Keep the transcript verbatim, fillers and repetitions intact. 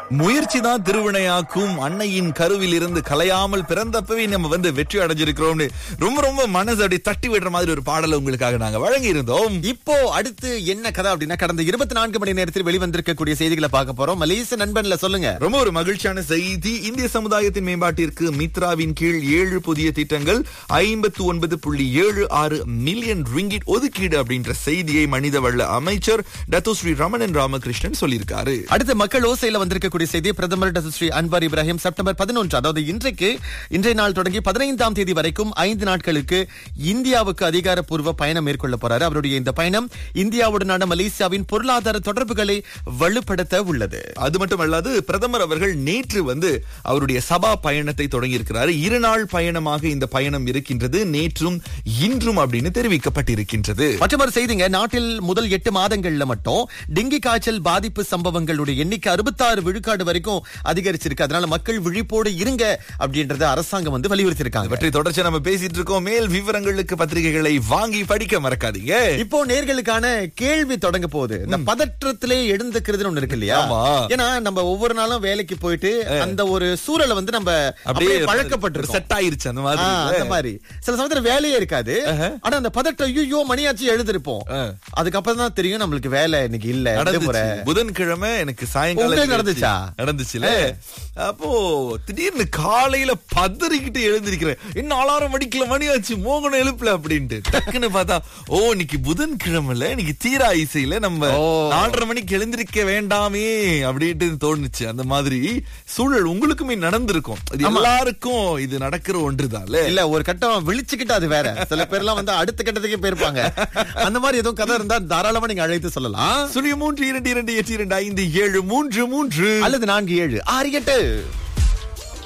முயற்சி தான் திருவினையாக்கும். அன்னையின் கருவில் இருந்து கலையாமல் பிறந்தப்பவே நம்ம வந்து வெற்றி அடைஞ்சிருக்கிறோம்னு ரொம்ப ரொம்ப மனசு அப்படி தட்டி விடுற மாதிரி ஒரு பாடலை உங்களுக்காக நாங்க வழங்கி இருந்தோம். இப்போ அடுத்து என்ன கதை அப்படின்னா, கடந்த இருபத்தி நான்கு மணி நேரத்தில் வெளிவந்திருக்கக்கூடிய செய்திகளை பார்க்க போறோம். மலேசிய நண்பன்ல சொல்லுங்க. ரொம்ப ஒரு மகிழ்ச்சியான செய்தி. இந்திய சமுதாயத்தின் மேம்பாட்டிற்கு மித்ராவின் கீழ் ஏழு புதிய திட்டங்கள் ஐம்பத்தி ஒன்பது புள்ளி ஏழு ஆறு மில்லியன் ரிங்கிட் ஒதுக்கீடு அப்படின்ற செய்தியை மனிதவள அமைச்சர் டத்தோஸ்ரீ ரமணன் ராமகிருஷ்ணன் சொல்லியிருக்காரு. அடுத்து மக்கள் ஓசையில வந்திருக்கக்கூடிய செய்தி, பிரதமர் டத்தோஸ்ரீ அன்வார் இப்ராஹிம் செப்டம்பர் பதினொன்று, அதாவது இன்றைக்கு இன்றைய நாள் தொடங்கி பதினைந்தாம் தேதி வரைக்கும் ஐந்து நாட்களுக்கு இந்தியாவுக்கு அதிகாரப்பூர்வ பயணம் மேற்கொள்ள போறாரு. அவருடைய இந்த பயணம் இந்தியாவுடனான மலேசியாவின் பொருளாதார தொடர்புகளை வலுப்படுத்த உள்ளது. அது மட்டுமல்லாது பிரதமர் அவர்கள் நேற்று வந்து அவருடைய சபா பயணத்தை தொடங்கி இருக்கிறார். இரு நாள் பயணமாக இந்த பயணம் இருக்கின்றது, நேற்றும் இன்றும் அப்படின்னு தெரிவிக்கப்பட்டிருக்கின்றது. மற்றொரு செய்திங்க, நாட்டில் முதல் எட்டு மாதங்கள்ல மட்டும் டெங்கி காய்ச்சல் பாதிப்பு சம்பவங்களுடைய எண்ணிக்கை அறுபத்தாறு விழுக்காடு வரைக்கும் அதிகரிச்சிருக்கு. அதனால மக்கள் விழிப்போடு இருங்க அப்படின்றத அரசாங்கம் வந்து வலியுறுத்தி இருக்காங்க. பற்றி தொடர்ச்சி நம்ம பேசிட்டு இருக்கோம். மேல் விவரங்களுக்கு பத்திரிகைகளை வாங்கி படிக்க மறக்காதீங்க. இப்போ நேர்களுக்கான கேள்வி தொடங்க போகுது. இந்த பதற்றத்திலே எழுந்துக்கிறதுன்னு ஒண்ணு இருக்கு இல்லையா? ஏன்னா நம்ம ஒவ்வொரு நாளும் வேலைக்கு போயிட்டு அந்த ஒரு சூழலை வந்து நம்ம அப்படியே பழக்கப்பட்டு செட் ஆயிருச்சு. அந்த மாதிரி அந்த மாதிரி சில சமயத்துல வேலையே இருக்காது. ஆனா அந்த பதட்டம் ஐயோ மணியாச்சு எழுதிருப்போம். அதுக்கப்புறம் தான் தெரியும் நம்மளுக்கு வேலை இன்னைக்கு இல்ல. புதன்கிழமை எனக்கு சாயங்காலம் நடந்துச்சா நடந்துச்சுல. அப்போ திடீர்னு காலையில பதறிக்கிட்டு எழுந்திருக்கிறேன். என்ன அலாரம் அடிக்கல, மணியாச்சு, மோகனம் எழுப்பல அப்படின்ட்டு டக்குன்னு பார்த்தா ஓ இன்னைக்கு புதன்கிழமைல இன்னைக்கு தீரா இசையில நம்ம நாலரை மணிக்கு எழுந்திருக்க வேண்டாமே அப்படின்ட்டு தோணுச்சு. அந்த மாதிரி சூழல் உங்களுக்குமே நடந்திருக்கும். எல்லாருக்கும் இது நடக்கிற ஒன்றுதான் இல்ல. ஒரு கட்டம் விழிச்சுக்கிட்டு அது வேற. சில பேர் எல்லாம் வந்து அடுத்த கட்டத்துக்கே போயிருப்பாங்க. அந்த மாதிரி எதுவும் கதை இருந்தா தாராளமா நீங்க அழைத்து சொல்லலாம். சுழிய மூன்று இரண்டு இரண்டு எட்டு இரண்டு ஐந்து ஏழு மூன்று மூன்று அல்லது நான்கு ஏழு ஆறு எட்டு.